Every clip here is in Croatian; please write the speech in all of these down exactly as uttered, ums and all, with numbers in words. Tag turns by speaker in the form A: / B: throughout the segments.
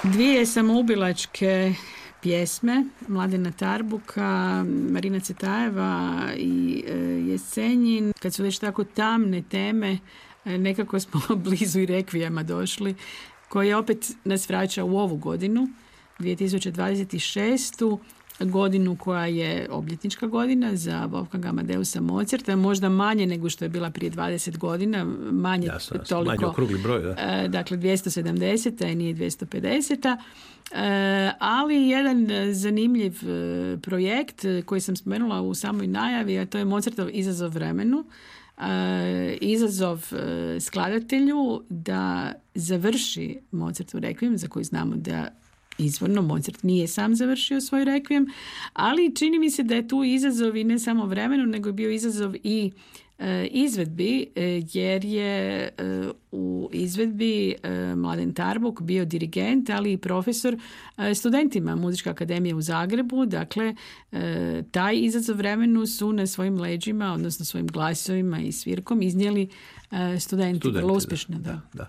A: Dvije samoubilačke pjesme Mladena Tarbuka, Marina Cetajeva i e, Jesenjin, kad su već tako tamne teme, e, nekako smo blizu i rekvijema došli, koji opet nas vraća u ovu godinu, dvije tisuće dvadeset šestu godinu koja je obljetnička godina za Wolfganga Amadeusa Mozarta, možda manje nego što je bila prije dvadeset godina, manje
B: jasno,
A: toliko.
B: Manje okrugli broj, da.
A: E, dakle, dvjesto sedamdeset i nije dvjesto pedeset. E, ali jedan zanimljiv projekt koji sam spomenula u samoj najavi, a to je Mozartov izazov vremenu. E, izazov skladatelju da završi Mozartov rekviem, za koji znamo da izvorno Mozart nije sam završio svoj rekvijem, ali čini mi se da je tu izazov i ne samo vremenu, nego je bio izazov i e, izvedbi, e, jer je e, u izvedbi e, Mladen Tarbuk bio dirigent, ali i profesor e, studentima Muzičke akademije u Zagrebu. Dakle, e, taj izazov vremenu su na svojim leđima, odnosno svojim glasovima i svirkom iznijeli e, studenti.
B: Studenti,
A: vrlo uspješno, da.
B: da, da.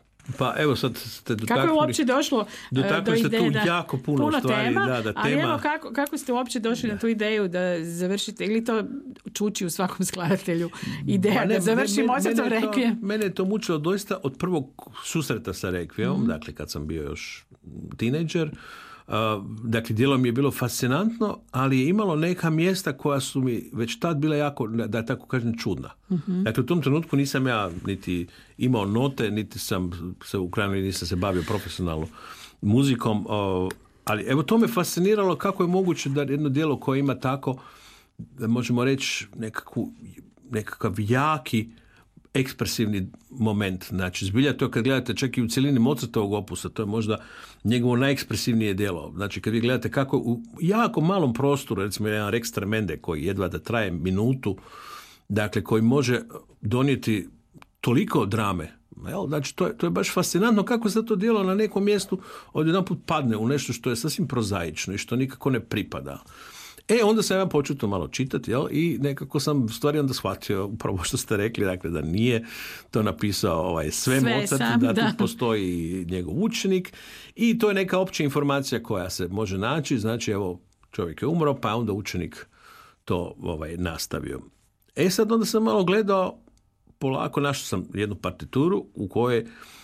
B: Pa evo sad ste dotaknuli...
A: Kako je uopće došlo do ideje
B: da... jako puno,
A: puno
B: stvari,
A: tema,
B: da, da,
A: ali
B: tema...
A: evo kako, kako ste uopće došli da. na tu ideju da završite, ili to čuči u svakom skladatelju ideja ne, da završi Mozartov rekvijem?
B: Mene je to mučilo doista od prvog susreta sa rekvijemom, mm-hmm. dakle kad sam bio još tinejdžer. Uh, dakle, djelo mi je bilo fascinantno, ali je imalo neka mjesta koja su mi već tad bila jako, da tako kažem, čudna. Mm-hmm. Dakle, u tom trenutku nisam ja niti imao note, niti sam se u krajnjoj nisam se bavio profesionalno muzikom, uh, ali evo to me fasciniralo kako je moguće da jedno djelo koje ima tako, možemo reći, nekakvu, nekakav jaki ekspresivni moment. Znači, zbilja to kad gledate čak i u cjelini Mozartovog opusa, to je možda njegovo najekspresivnije djelo. Znači, kad vi gledate kako u jako malom prostoru, recimo jedan Rex Tremende koji jedva da traje minutu, dakle, koji može donijeti toliko drame. Jel? Znači, to je, to je baš fascinantno kako se to djelo na nekom mjestu odjedanput padne u nešto što je sasvim prozaično i što nikako ne pripada. E, onda sam ja počeo to malo čitati, jel? I nekako sam stvari onda shvatio upravo što ste rekli, dakle da nije to napisao ovaj, sve, sve Mozart, sam, da, da tu postoji njegov učenik i to je neka opća informacija koja se može naći, znači evo čovjek je umro, pa onda učenik to ovaj, nastavio. E sad onda sam malo gledao, polako našao sam jednu partituru u kojoj e,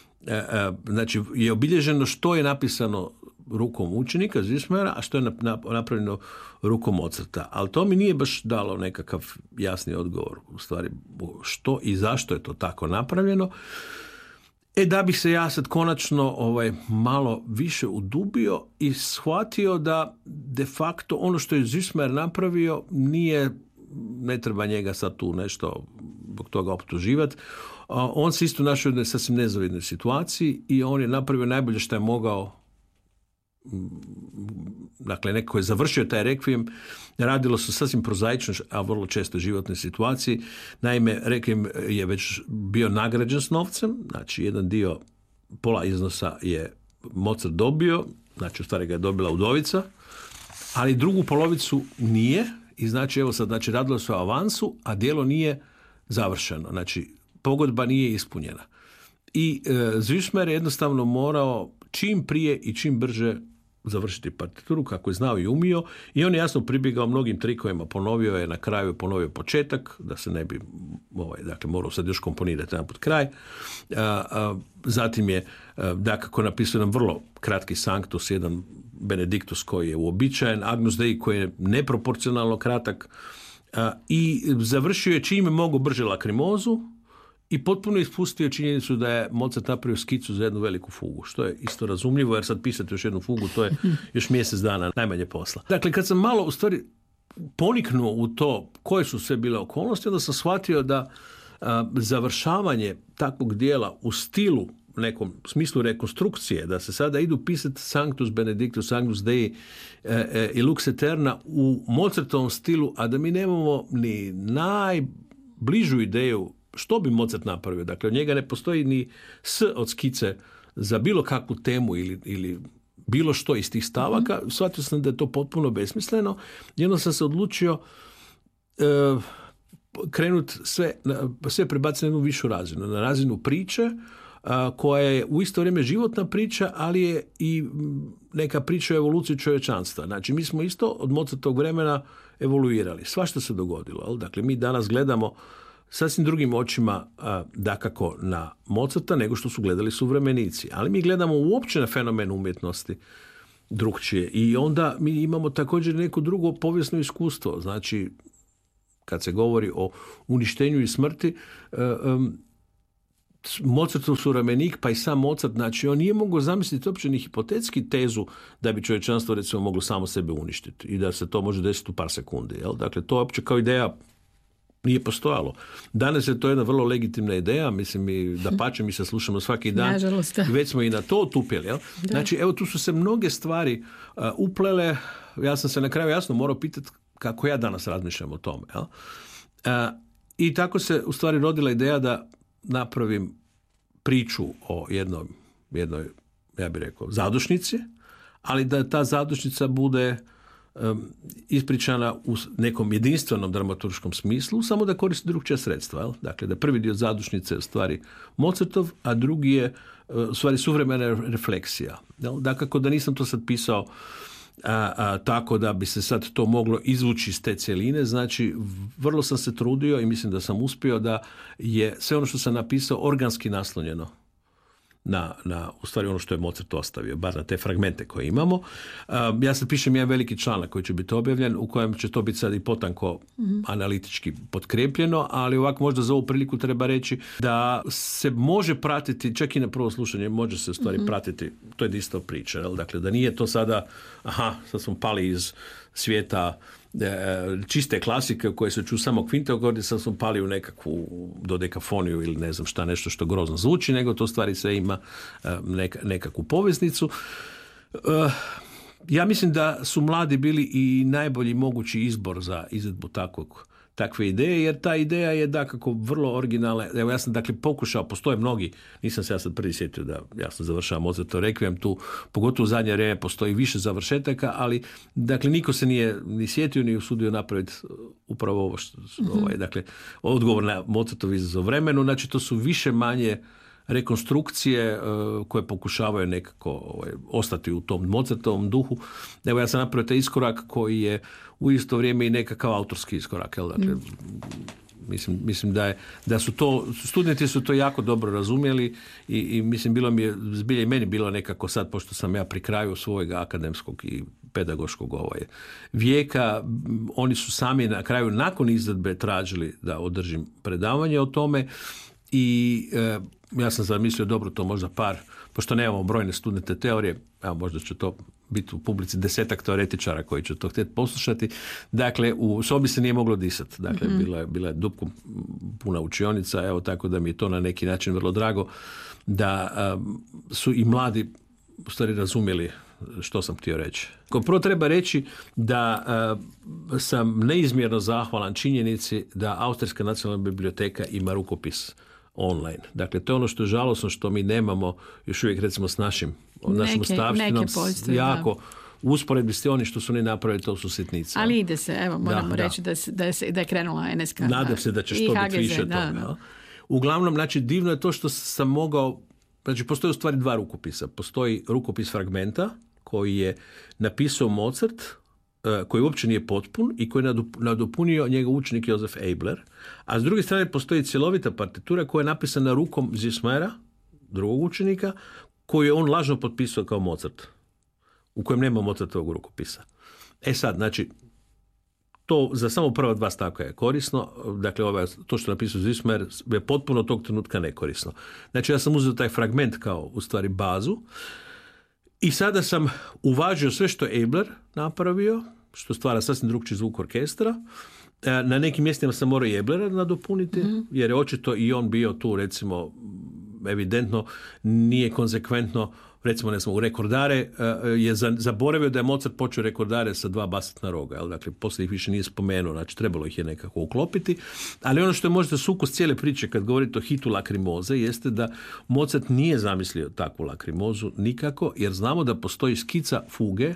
B: e, znači, je obilježeno što je napisano rukom učenika Zismera, a što je napravljeno rukom Mozarta. Ali to mi nije baš dalo nekakav jasni odgovor u stvari što i zašto je to tako napravljeno. E da bih se ja sad konačno ovaj, malo više udubio i shvatio da de facto ono što je Zismer napravio nije, ne treba njega sad tu nešto zbog toga optuživati. On se isto našao u jednoj sasvim nezavidnoj situaciji i on je napravio najbolje što je mogao. Dakle, neko je završio taj rekvijem, radilo se sasvim prozaično, a vrlo često životnoj situaciji. Naime, rekvijem je već bio nagrađen s novcem, znači jedan dio, pola iznosa je Mozart dobio, znači u stvari ga je dobila udovica, ali drugu polovicu nije i znači evo sad, znači radilo se o avansu, a djelo nije završeno, znači pogodba nije ispunjena. I e, Zismer je jednostavno morao čim prije i čim brže završiti partituru kako je znao i umio i on je jasno pribjegao mnogim trikovima, ponovio je na kraju ponovio početak da se ne bi ovaj, dakle, morao sad još komponirati naput kraj. A, a, zatim je a, dakako napisao nam vrlo kratki sanctus, jedan Benediktus koji je uobičajen, Agnus Dei koji je neproporcionalno kratak a, i završio je čime mogu brže lakrimozu i potpuno ispustio činjenicu da je Mozart napravio skicu za jednu veliku fugu, što je isto razumljivo, jer sad pisati još jednu fugu, to je još mjesec dana najmanje posla. Dakle, kad sam malo u stvari poniknuo u to koje su sve bile okolnosti, onda sam shvatio da a, završavanje takvog dijela u stilu, nekom smislu rekonstrukcije, da se sada idu pisati Sanctus Benedictus, Agnus Dei e, e, i Lux Eterna u Mozartovom stilu, a da mi nemamo ni najbližu ideju što bi Mozart napravio. Dakle, od njega ne postoji ni S od skice za bilo kakvu temu ili, ili bilo što iz tih stavaka. Mm-hmm. Shvatio sam da je to potpuno besmisleno. Jedno sam se odlučio e, krenuti sve, sve prebaciti na jednu višu razinu. Na razinu priče, koja je u isto vrijeme životna priča, ali je i neka priča o evoluciji čovječanstva. Znači, mi smo isto od Mozartovog vremena evoluirali. Svašta se dogodilo. Jel? Dakle, mi danas gledamo sasvim drugim očima dakako na Mozarta nego što su gledali suvremenici. Ali mi gledamo uopće na fenomen umjetnosti drugčije. I onda mi imamo također neko drugo povijesno iskustvo. Znači, kad se govori o uništenju i smrti, um, Mozartov suvremenik, pa i sam Mozart, znači on nije mogao zamisliti uopće ni hipotetski tezu da bi čovječanstvo recimo moglo samo sebe uništiti i da se to može desiti u par sekundi. Jel? Dakle, to uopće kao ideja nije postojalo. Danas je to jedna vrlo legitimna ideja, mislim i da pače, mi se slušamo svaki dan.
A: Nažalost.
B: Već smo i na to utupili. Jel? Znači, evo tu su se mnoge stvari uh, uplele. Ja sam se na kraju jasno morao pitati kako ja danas razmišljam o tome. Jel? Uh, I tako se u stvari rodila ideja da napravim priču o jednom, jednoj, ja bih rekao, zadušnici, ali da ta zadušnica bude um, ispričana u nekom jedinstvenom dramaturškom smislu, samo da koristi drugčija sredstva. Jel? Dakle, da prvi dio zadušnice je u stvari Mozartov, a drugi je u stvari suvremena refleksija. Jel? Dakako da nisam to sad pisao A, a, tako da bi se sad to moglo izvući iz te cjeline, znači vrlo sam se trudio i mislim da sam uspio da je sve ono što sam napisao organski naslonjeno na, na u stvari ono što je Mozart ostavio, bar na te fragmente koje imamo. A, ja sad pišem jedan veliki članak koji će biti objavljen, u kojem će to biti sad i potanko mm-hmm. analitički potkrepljeno, ali ovako možda za ovu priliku treba reći da se može pratiti, čak i na prvo slušanje može se u stvari mm-hmm. pratiti, to je isto priča, jel? Dakle, da nije to sada, aha, sad smo pali iz svijeta čiste klasike u kojoj se ču samo kvintogordi, sad smo pali u nekakvu dodekafoniju ili ne znam šta, nešto što grozno zvuči, nego to stvari sve ima neka, nekakvu poveznicu. Ja mislim da su mladi bili i najbolji mogući izbor za izvedbu takvog takve ideje, jer ta ideja je dakako vrlo originalna. Evo, ja sam dakle pokušao, postoje mnogi, nisam se ja sad prvi sjetio da ja sam završao Mozartov Rekviem, tu pogotovo u zadnje vrijeme postoji više završetaka, ali dakle niko se nije ni sjetio ni usudio napraviti upravo ovo što, mm-hmm. ovaj, dakle, odgovor na Mozartov izazov vremenu, znači to su više manje rekonstrukcije uh, koje pokušavaju nekako ovaj, ostati u tom Mozartovom duhu. Evo, ja sam napravio taj iskorak koji je u isto vrijeme i nekakav autorski iskorak. Jel? Dakle, mm. mislim, mislim da, je, da su to, studenti su to jako dobro razumjeli i, i mislim bilo mi je, zbilja i meni bilo nekako sad, pošto sam ja pri kraju svojeg akademskog i pedagoškog ovaj, vijeka, oni su sami na kraju nakon izvedbe tražili da održim predavanje o tome i e, ja sam zamislio, dobro, to možda par, pošto nemamo brojne studente teorije, evo možda će to biti u publici desetak teoretičara koji će to htjeti poslušati. Dakle, u sobi se nije moglo disati. Dakle, mm-hmm. bila je, bila je dupkom puna učionica, evo tako da mi je to na neki način vrlo drago da um, su i mladi u stvari razumjeli što sam htio reći. Prvo treba reći da uh, sam neizmjerno zahvalan činjenici da Austrijska nacionalna biblioteka ima rukopis online. Dakle, to je ono što je žalosno što mi nemamo još uvijek recimo s našim, našim ostavštinom jako u usporedbi s oni što su oni napravili, to su sitnice.
A: Ali ide se, evo, moramo da, reći da, da, je, da je krenula N S K.
B: Nadam se da će što biti više da, toga. Da. Uglavnom, znači, divno je to što sam mogao, znači, postoji u stvari dva rukopisa. Postoji rukopis fragmenta koji je napisao Mozart, koji uopće nije potpun i koji je nadopunio njegov učenik Josef Eibler, a s druge strane postoji cjelovita partitura koja je napisana rukom Zismera, drugog učenika, koju je on lažno potpisao kao Mozart, u kojem nema Mozartovog rukopisa. E sad, znači, to za samo prva dva stavka je korisno, dakle ovaj, to što je napisao Zismer je potpuno tog trenutka nekorisno. Znači, ja sam uzeo taj fragment kao u stvari bazu i sada sam uvažio sve što je Eibler napravio, što stvara sasvim drugčiji zvuk orkestra. Na nekim mjestima sam morao i Eiblera nadopuniti, mm-hmm. jer je očito i on bio tu, recimo, evidentno nije konsekventno, recimo ne znam, u rekordare je zaboravio da je Mozart počeo rekordare sa dva basitna roga, jel? Dakle, poslije ih više nije spomenuo, znači trebalo ih je nekako uklopiti, ali ono što je možda sukus cijele priče kad govorite o hitu Lakrimoze jeste da Mozart nije zamislio takvu lakrimozu nikako, jer znamo da postoji skica fuge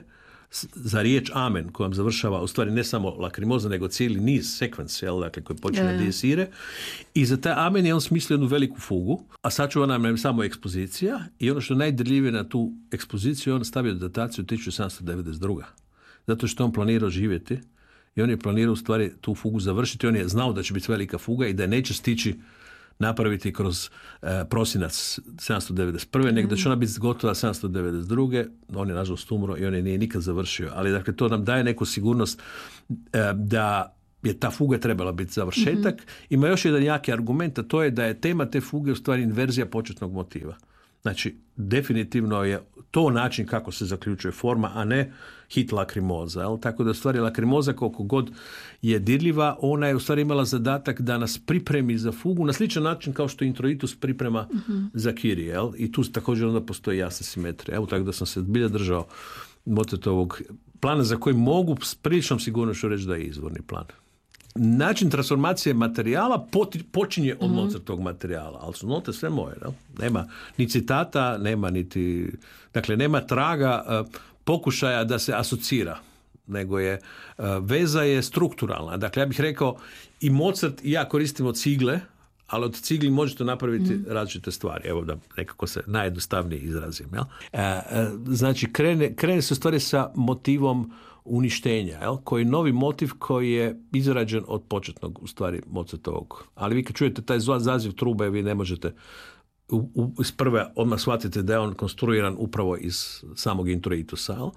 B: za riječ amen kojom završava u stvari ne samo lakrimoza nego cijeli niz sekvence, jel, dakle, koji počne
A: Je.
B: dies ire. I za taj amen je on smislio jednu veliku fugu, a sačuvana nam je samo ekspozicija i ono što je najdrljivije na tu ekspoziciju, on stavio dataciju tisuću sedamsto devedeset druga. Zato što on planirao živjeti i on je planirao u stvari tu fugu završiti. On je znao da će biti velika fuga i da je neće stići napraviti kroz e, prosinac sedamsto devedeset prve. nego da će ona biti gotova sedamsto devedeset druge. On je nažalost umro i on je nije nikad završio. Ali dakle, to nam daje neku sigurnost e, da je ta fuga trebala biti završetak. Mm-hmm. Ima još jedan jaki argument, a to je da je tema te fuge u stvari inverzija početnog motiva. Znači, definitivno je to način kako se zaključuje forma, a ne hit lakrimoza. Jel? Tako da u stvari lakrimoza koliko god je dirljiva, ona je u stvari imala zadatak da nas pripremi za fugu na sličan način kao što introitus priprema mm-hmm. za Kyrie. Jel? I tu također onda postoji jasna simetrija. Evo, tako da sam se bilja držao Mozartovog plana za koji mogu s priličnom sigurnošću reći da je izvorni plan. Način transformacije materijala poti, počinje od mm-hmm. Mozartovog materijala, ali su note sve moje. No? Nema ni citata, nema niti, dakle, nema traga uh, pokušaja da se asocira, nego je uh, veza je strukturalna. Dakle, ja bih rekao i Mozart i ja koristimo cigle, ali od cigli možete napraviti mm. različite stvari. Evo da nekako se najjednostavnije izrazim. Jel? E, e, znači, krene, krene se u stvari sa motivom uništenja, jel? Koji je novi motiv koji je izrađen od početnog u stvari Mozartovog. Ali vi kad čujete taj zaziv trube, vi ne možete u, u, iz prve odmah shvatite da je on konstruiran upravo iz samog introitusa. Jel?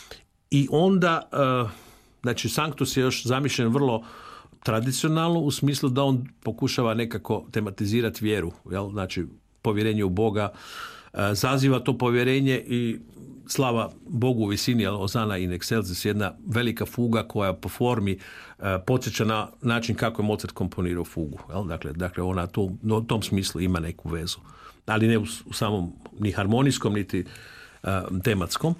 B: I onda, uh, znači, Sanctus je još zamišljen vrlo tradicionalno u smislu da on pokušava nekako tematizirati vjeru, jel? Znači povjerenje u Boga, zaziva to povjerenje i slava Bogu u visini, jel? Osana in excelsis, jedna velika fuga koja po formi podsjeća na način kako je Mozart komponirao fugu. Jel? Dakle, dakle, ona tu, u tom smislu ima neku vezu, ali ne u, u samom ni harmonijskom, niti uh, tematskom.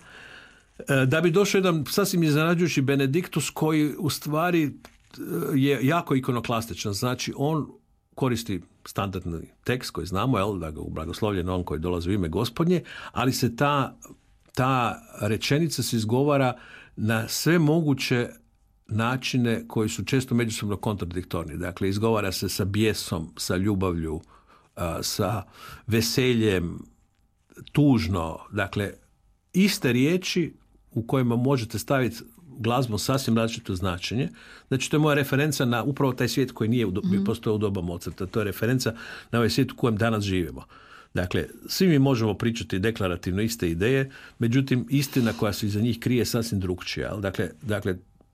B: Da bi došao jedan sasvim iznenađujući Benediktus koji u stvari je jako ikonoklastičan. Znači, on koristi standardni tekst koji znamo, jel, da ga u blagoslovljen on koji dolazi u ime Gospodnje, ali se ta, ta rečenica se izgovara na sve moguće načine koji su često međusobno kontradiktorni. Dakle, izgovara se sa bijesom, sa ljubavlju, sa veseljem, tužno. Dakle, iste riječi u kojima možete staviti glazbom sasvim različito značenje. Znači, to je moja referenca na upravo taj svijet koji nije mm-hmm. postojao u doba Mozarta. To je referenca na ovaj svijet u kojem danas živimo. Dakle, svi mi možemo pričati deklarativno iste ideje, međutim, istina koja se iza njih krije sasvim drugčija. Dakle, dakle,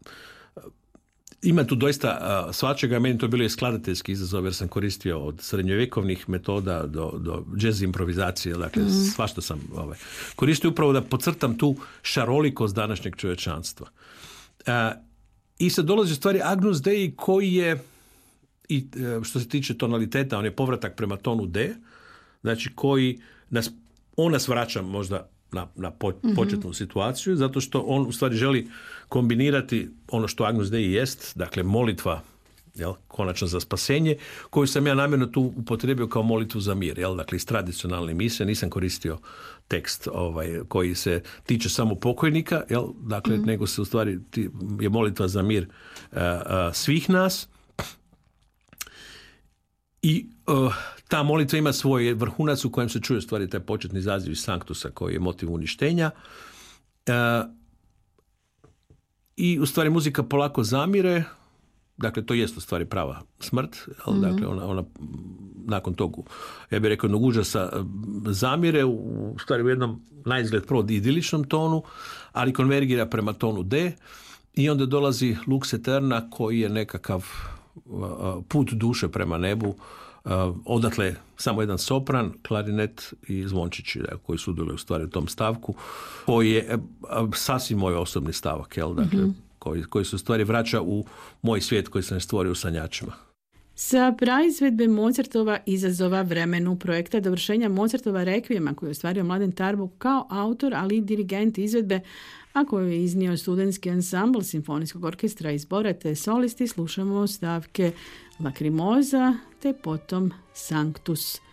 B: ima tu doista uh, svačega, meni to bilo i skladateljski izazov jer sam koristio od srednjovjekovnih metoda do, do jazz improvizacije, dakle mm. svašta sam ovaj, koristio upravo da podcrtam tu šarolikost današnjeg čovječanstva. Uh, I sad dolazi u stvari Agnus Dei koji je, i što se tiče tonaliteta, on je povratak prema tonu D, znači koji nas, on nas vraća možda na, na po, početnu mm-hmm. situaciju, zato što on u stvari želi kombinirati ono što Agnus Dei jest, dakle molitva, jel, konačno za spasenje, koju sam ja namjerno tu upotrijebio kao molitvu za mir, jel, dakle iz tradicionalne mise, nisam koristio tekst ovaj, koji se tiče samo pokojnika, jel, dakle, mm-hmm. nego se u stvari je molitva za mir uh, uh, svih nas. I uh, ta molitva ima svoj vrhunac u kojem se čuje stvari taj početni zaziv iz Sanctusa koji je motiv uništenja. Uh, I u stvari muzika polako zamire, dakle to jest u stvari prava smrt, mm-hmm. dakle ona, ona nakon tog, ja bih rekao, jednog užasa zamire u stvari u jednom naizgled prvo idiličnom tonu, ali konvergira prema tonu D i onda dolazi Lux Eterna koji je nekakav put duše prema nebu, odatle samo jedan sopran, klarinet i zvončići koji sudjeluju u stvari u tom stavku, koji je sasvim moj osobni stavak, jel? Dakle, mm-hmm. koji, koji se u stvari vraća u moj svijet koji sam stvorio u sanjačima.
A: Sa praizvedbe Mozartova izazova vremenu projekta dovršenja Mozartova rekvijema koju je ostvario Mladen Tarbuk kao autor, ali i dirigent izvedbe, a koju je iznio studentski ansambl Simfonijskog orkestra iz Bora te solisti, slušamo stavke Lakrimoza te potom Sanctus.